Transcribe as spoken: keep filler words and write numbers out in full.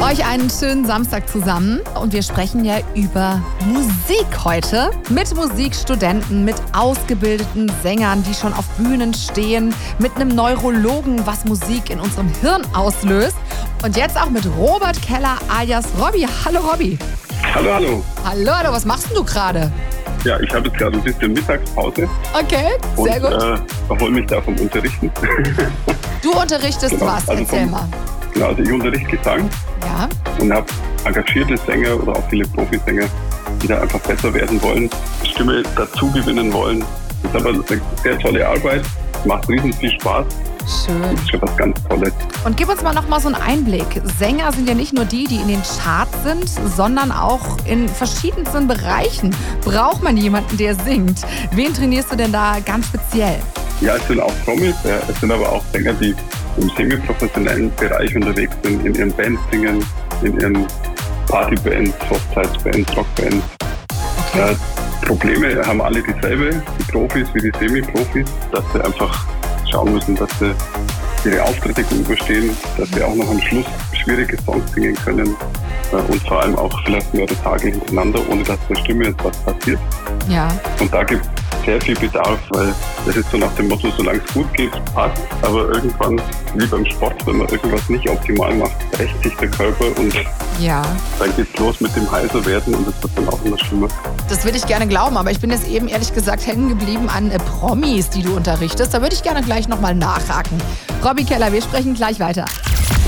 Euch einen schönen Samstag zusammen und wir sprechen ja über Musik heute. Mit Musikstudenten, mit ausgebildeten Sängern, die schon auf Bühnen stehen, mit einem Neurologen, was Musik in unserem Hirn auslöst. Und jetzt auch mit Robert Keller alias Robby. Hallo Robby. Hallo, hallo. Hallo, hallo, was machst denn du gerade? Ja, ich habe jetzt gerade ein bisschen Mittagspause. Okay, sehr und, gut. äh, erhole mich da vom Unterrichten. Du unterrichtest genau, was? also Erzähl vom, mal. Genau, also ich unterrichte Gesang Ja. und habe engagierte Sänger oder auch viele Profisänger, die da einfach besser werden wollen, Stimme dazu gewinnen wollen. Das ist aber eine sehr tolle Arbeit, macht riesen viel Spaß. Schön. Das ist schon was ganz Tolles. Und gib uns mal noch mal so einen Einblick. Sänger sind ja nicht nur die, die in den Charts sind, sondern auch in verschiedensten Bereichen. Braucht man jemanden, der singt? Wen trainierst du denn da ganz speziell? Ja, es sind auch Promis, ja, es sind aber auch Sänger, die im semi-professionellen Bereich unterwegs sind, in ihren Bands singen, in ihren Partybands, Hochzeitsbands, Rockbands. Okay. Ja, Probleme haben alle dieselbe, die Profis wie die Semi-Profis, dass sie einfach schauen müssen, dass sie ihre Auftritte gut überstehen, dass sie auch noch am Schluss schwierige Songs singen können äh, und vor allem auch vielleicht mehrere Tage hintereinander, ohne dass der Stimme jetzt was passiert. Ja. Und da gibt es sehr viel Bedarf, weil das ist so nach dem Motto, solange es gut geht, passt, aber irgendwann, wie beim Sport, wenn man irgendwas nicht optimal macht, rächt sich der Körper und Ja. dann geht's los mit dem heiser werden und das wird dann auch immer schlimmer. Das würde ich gerne glauben, aber ich bin jetzt eben ehrlich gesagt hängen geblieben an äh, Promis, die du unterrichtest. Da würde ich gerne gleich nochmal nachhaken. Robby Keller, wir sprechen gleich weiter.